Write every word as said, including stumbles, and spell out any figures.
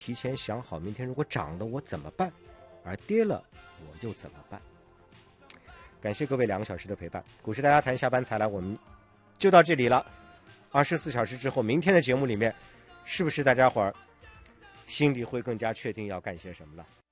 提前想好明天如果涨了我怎么办，而跌了我又怎么办。感谢各位两个小时的陪伴，股市大家谈下班才来，我们就到这里了。二十四小时之后，明天的节目里面，是不是大家伙儿心里会更加确定要干些什么了？